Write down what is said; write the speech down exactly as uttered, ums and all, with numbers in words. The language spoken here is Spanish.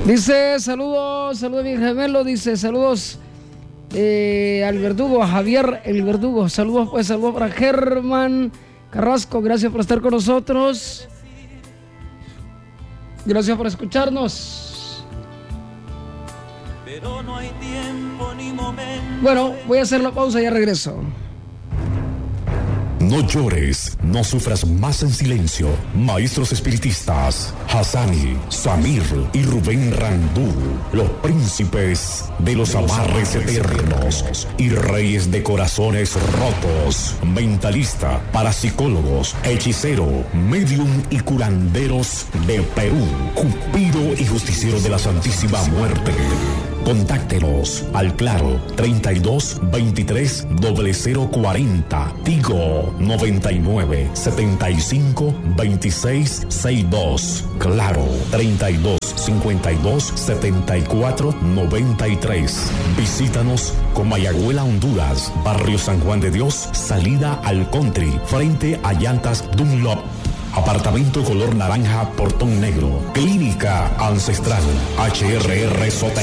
Dice, saludos, saludos mi gemelo, dice, saludos eh, al verdugo, a Javier el verdugo, saludos pues, saludos para Germán Carrasco, gracias por estar con nosotros, gracias por escucharnos. Pero no hay tiempo ni momento. Bueno, voy a hacer la pausa y ya regreso. No llores, no sufras más en silencio. Maestros espiritistas, Hassani, Samir y Rubén Randú, los príncipes de los amarres eternos y reyes de corazones rotos, mentalista, parapsicólogos, hechicero, medium y curanderos de Perú, Cupido y justiciero de la Santísima Muerte. Contáctelos al claro treinta y dos veintitrés cero cero cuarenta, Tigo noventa y nueve setenta y cinco veintiséis sesenta y dos, claro treinta y dos cincuenta y dos setenta y cuatro noventa y tres. Visítanos con Mayagüela, Honduras, Barrio San Juan de Dios, salida al country, frente a llantas Dunlop. Apartamento color naranja, portón negro. Clínica Ancestral, H R R Sotero.